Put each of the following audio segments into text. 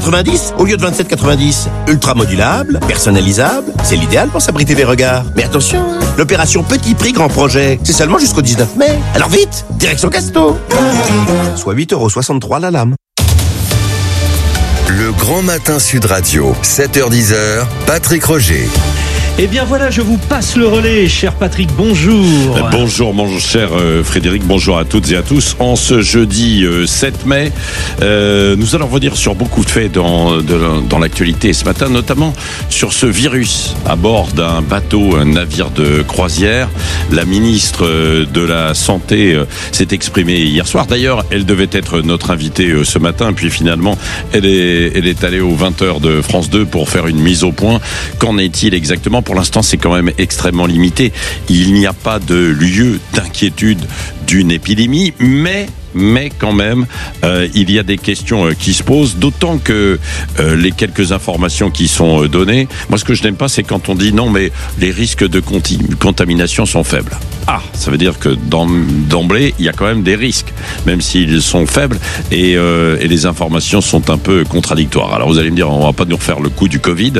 19,90 au lieu de 27,90. Ultra modulable, personnalisable, c'est l'idéal pour s'abriter des regards. Mais attention, l'opération Petit Prix Grand Projet, c'est seulement jusqu'au 19 mai. Alors vite, direction Casto. Soit 8,63 € la lame. Le Grand Matin Sud Radio, 7h-10h, Patrick Roger. Eh bien voilà, je vous passe le relais, cher Patrick, bonjour. Bonjour mon cher Frédéric, bonjour à toutes et à tous. En ce jeudi 7 mai, nous allons revenir sur beaucoup de faits dans l'actualité ce matin, notamment sur ce virus à bord d'un bateau, un navire de croisière. La ministre de la Santé s'est exprimée hier soir. D'ailleurs, elle devait être notre invitée ce matin, puis finalement, elle est allée aux 20h de France 2 pour faire une mise au point. Qu'en est-il exactement ? Pour l'instant, c'est quand même extrêmement limité. Il n'y a pas de lieu d'inquiétude d'une épidémie, mais quand même, il y a des questions qui se posent, d'autant que les quelques informations qui sont données, moi ce que je n'aime pas, c'est quand on dit non, mais les risques de contamination sont faibles. Ah, ça veut dire que d'emblée, il y a quand même des risques, même s'ils sont faibles, et les informations sont un peu contradictoires. Alors vous allez me dire, on va pas nous refaire le coup du Covid.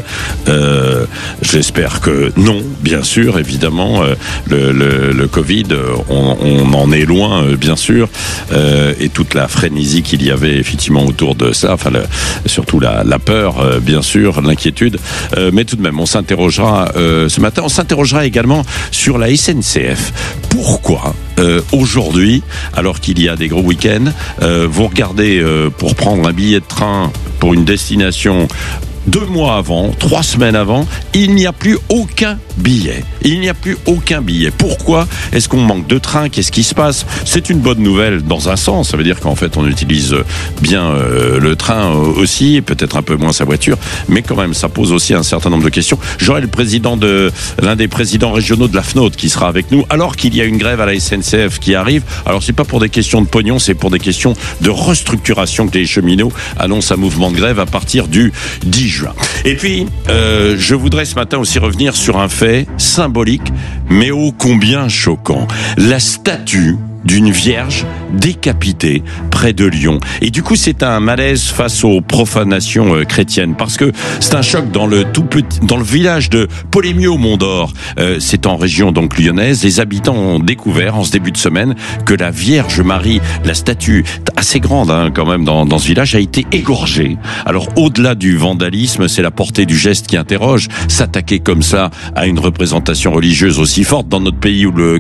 J'espère que non, bien sûr, évidemment, le Covid, on en est loin, bien sûr. Et toute la frénésie qu'il y avait effectivement autour de ça, enfin surtout la peur, bien sûr, l'inquiétude, mais tout de même on s'interrogera ce matin, on s'interrogera également sur la SNCF. Pourquoi aujourd'hui, alors qu'il y a des gros week-ends, vous regardez pour prendre un billet de train pour une destination 2 mois avant, 3 semaines avant, il n'y a plus aucun billet. Il n'y a plus aucun billet. Pourquoi est-ce qu'on manque de train ? Qu'est-ce qui se passe ? C'est une bonne nouvelle dans un sens. Ça veut dire qu'en fait, on utilise bien le train aussi, et peut-être un peu moins sa voiture, mais quand même, ça pose aussi un certain nombre de questions. J'aurai l'un des présidents régionaux de la FNOT qui sera avec nous, alors qu'il y a une grève à la SNCF qui arrive. Alors, c'est pas pour des questions de pognon, c'est pour des questions de restructuration que les cheminots annoncent un mouvement de grève à partir du 10 juin. Et puis, je voudrais ce matin aussi revenir sur un fait symbolique, mais ô combien choquant. La statue d'une vierge décapitée près de Lyon. Et du coup, c'est un malaise face aux profanations chrétiennes, parce que c'est un choc dans le village de Polémieux au Mont-d'Or. C'est en région donc lyonnaise. Les habitants ont découvert en ce début de semaine que la Vierge Marie, la statue assez grande quand même dans ce village, a été égorgée. Alors au-delà du vandalisme, c'est la portée du geste qui interroge. S'attaquer comme ça à une représentation religieuse aussi forte dans notre pays où le